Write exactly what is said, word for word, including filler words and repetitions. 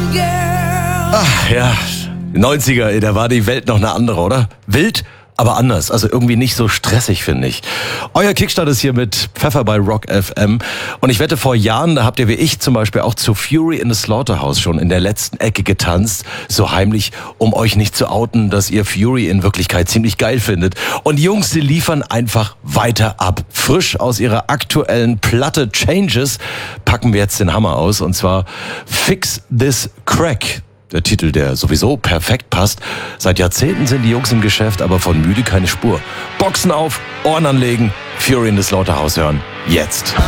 Ach ja, neunziger, ey, da war die Welt noch eine andere, oder? Wild, aber anders. Also irgendwie nicht so stressig, finde ich. Euer Kickstart ist hier mit Pfeffer bei Rock F M. Und ich wette, vor Jahren, da habt ihr wie ich zum Beispiel auch zu Fury in the Slaughterhouse schon in der letzten Ecke getanzt. So heimlich, um euch nicht zu outen, dass ihr Fury in Wirklichkeit ziemlich geil findet. Und die Jungs, die liefern einfach weiter ab. Frisch aus ihrer aktuellen Platte Changes packen wir jetzt den Hammer aus. Und zwar Fix This Crack. Der Titel, der sowieso perfekt passt. Seit Jahrzehnten sind die Jungs im Geschäft, aber von müde keine Spur. Boxen auf, Ohren anlegen, Fury in the Slaughterhouse hören. Jetzt.